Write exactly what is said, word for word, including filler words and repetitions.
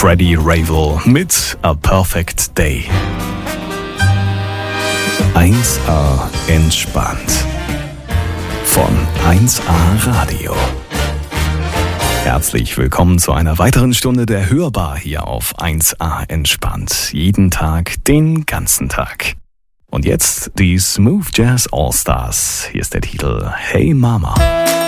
Freddie Ravel mit A Perfect Day. eins A entspannt. Von eins A Radio. Herzlich willkommen zu einer weiteren Stunde der Hörbar hier auf eins A entspannt. Jeden Tag, den ganzen Tag. Und jetzt die Smooth Jazz All Stars. Hier ist der Titel Hey Mama.